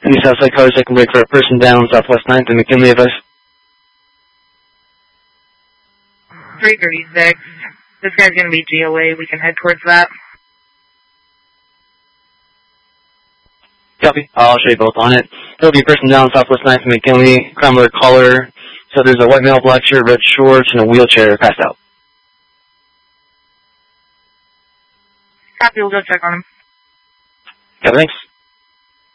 Any Southside cars I can break for a person down, Southwest 9th and McKinley advice. 336. This guy's going to be GOA. We can head towards that. Copy. I'll show you both on it. There'll be a person down Southwest 9th and McKinley, crime collar. So there's a white male, black shirt, red shorts, and a wheelchair passed out. Copy, we'll go check on him. Yeah, thanks.